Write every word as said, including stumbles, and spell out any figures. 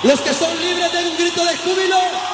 Los que son libres den un grito de júbilo.